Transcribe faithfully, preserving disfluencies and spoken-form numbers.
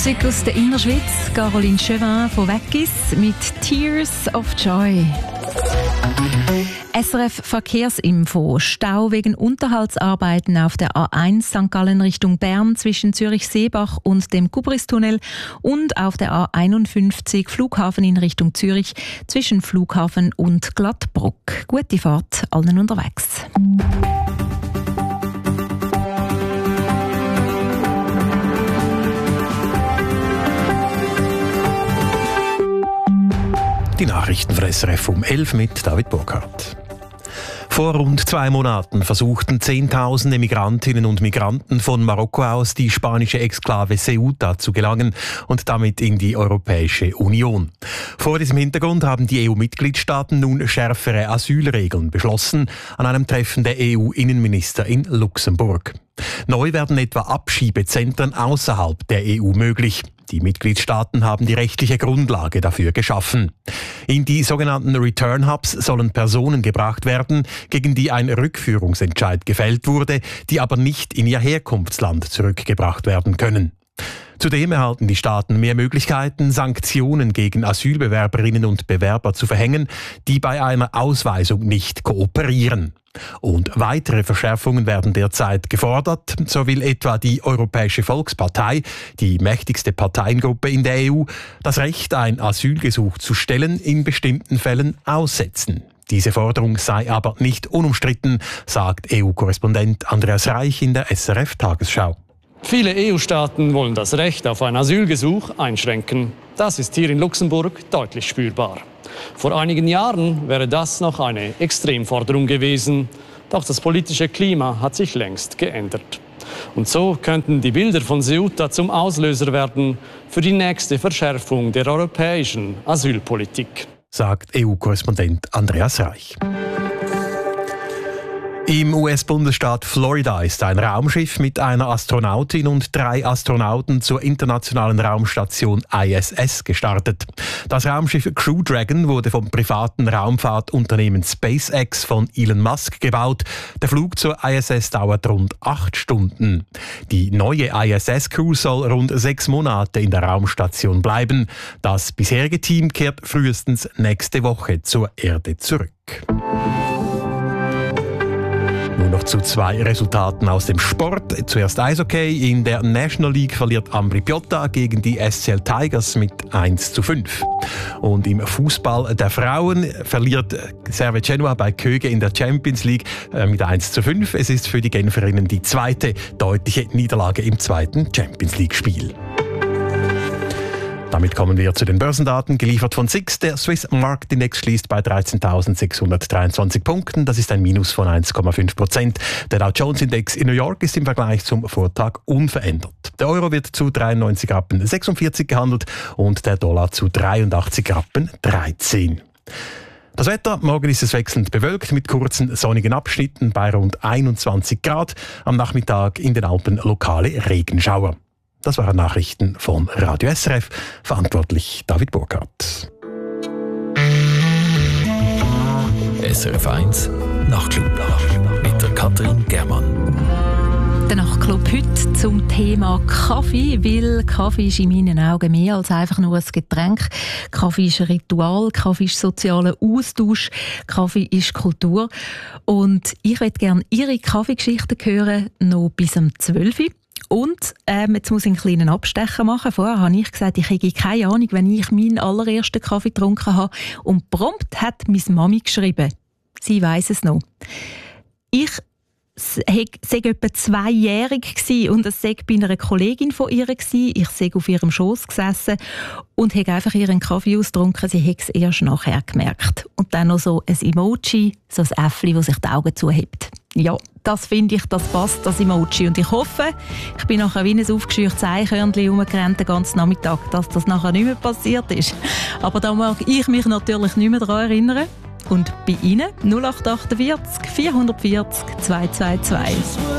Musik aus der Innerschweiz, Caroline Chauvin von Weggis mit Tears of Joy. S R F Verkehrsinfo. Stau wegen Unterhaltsarbeiten auf der A eins Sankt Gallen Richtung Bern zwischen Zürich-Seebach und dem Kubristunnel und auf der A einundfünfzig Flughafen in Richtung Zürich zwischen Flughafen und Glattbruck. Gute Fahrt allen unterwegs. Die Nachrichten von S R F um elf mit David Burkhardt. Vor rund zwei Monaten versuchten Zehntausende Migrantinnen und Migranten von Marokko aus die spanische Exklave Ceuta zu gelangen und damit in die Europäische Union. Vor diesem Hintergrund haben die E U-Mitgliedstaaten nun schärfere Asylregeln beschlossen an einem Treffen der E U-Innenminister in Luxemburg. Neu werden etwa Abschiebezentren außerhalb der E U möglich. Die Mitgliedstaaten haben die rechtliche Grundlage dafür geschaffen. In die sogenannten Return Hubs sollen Personen gebracht werden, gegen die ein Rückführungsentscheid gefällt wurde, die aber nicht in ihr Herkunftsland zurückgebracht werden können. Zudem erhalten die Staaten mehr Möglichkeiten, Sanktionen gegen Asylbewerberinnen und Bewerber zu verhängen, die bei einer Ausweisung nicht kooperieren. Und weitere Verschärfungen werden derzeit gefordert. So will etwa die Europäische Volkspartei, die mächtigste Parteiengruppe in der E U, das Recht, ein Asylgesuch zu stellen, in bestimmten Fällen aussetzen. Diese Forderung sei aber nicht unumstritten, sagt E U-Korrespondent Andreas Reich in der S R F-Tagesschau. Viele E U-Staaten wollen das Recht auf ein Asylgesuch einschränken. Das ist hier in Luxemburg deutlich spürbar. Vor einigen Jahren wäre das noch eine Extremforderung gewesen. Doch das politische Klima hat sich längst geändert. Und so könnten die Bilder von Ceuta zum Auslöser werden für die nächste Verschärfung der europäischen Asylpolitik, sagt E U-Korrespondent Andreas Reich. Im U S-Bundesstaat Florida ist ein Raumschiff mit einer Astronautin und drei Astronauten zur internationalen Raumstation I S S gestartet. Das Raumschiff Crew Dragon wurde vom privaten Raumfahrtunternehmen SpaceX von Elon Musk gebaut. Der Flug zur I S S dauert rund acht Stunden. Die neue I S S-Crew soll rund sechs Monate in der Raumstation bleiben. Das bisherige Team kehrt frühestens nächste Woche zur Erde zurück. Nur noch zu zwei Resultaten aus dem Sport. Zuerst Eishockey. In der National League verliert Ambri Piotta gegen die S C L Tigers mit eins zu fünf. Und im Fußball der Frauen verliert Serve Genua bei Köge in der Champions League mit eins zu fünf. Es ist für die Genferinnen die zweite deutliche Niederlage im zweiten Champions League-Spiel. Damit kommen wir zu den Börsendaten, geliefert von S I X. Der Swiss Marktindex schließt bei dreizehntausendsechshundertdreiundzwanzig Punkten. Das ist ein Minus von eins Komma fünf Prozent. Der Dow Jones Index in New York ist im Vergleich zum Vortag unverändert. Der Euro wird zu dreiundneunzig Rappen sechsundvierzig gehandelt und der Dollar zu dreiundachtzig Rappen dreizehn. Das Wetter, morgen ist es wechselnd bewölkt mit kurzen sonnigen Abschnitten bei rund einundzwanzig Grad. Am Nachmittag in den Alpen lokale Regenschauer. Das waren Nachrichten von Radio S R F, verantwortlich David Burkhardt. S R F eins Nachtclub mit der Katrin Germann. Der Nachtclub heute zum Thema Kaffee, weil Kaffee ist in meinen Augen mehr als einfach nur ein Getränk. Kaffee ist ein Ritual, Kaffee ist sozialer Austausch, Kaffee ist Kultur. Und ich möchte gerne Ihre Kaffeegeschichten hören, noch bis um zwölf Uhr. Und ähm, jetzt muss ich einen kleinen Abstecher machen. Vorher habe ich gesagt, ich hätte keine Ahnung, wenn ich meinen allerersten Kaffee getrunken habe. Und prompt hat meine Mami geschrieben. Sie weiss es noch. Ich war etwa zweijährig und es war bei einer Kollegin von ihr. Ich war auf ihrem Schoss gesessen und habe einfach ihren Kaffee ausgetrunken. Sie hat es erst nachher gemerkt. Und dann noch so ein Emoji, so ein Äffli, das sich die Augen zuhebt. Ja, das finde ich, das passt, das Emoji. Und ich hoffe, ich bin nachher wie ein aufgescheuchtes Eichhörnchen rumgerannt den ganzen Nachmittag, dass das nachher nicht mehr passiert ist. Aber da mag ich mich natürlich nicht mehr daran erinnern. Und bei Ihnen null acht acht acht, vier vierzig, zweihundertvierzig, zweihundertzweiundzwanzig.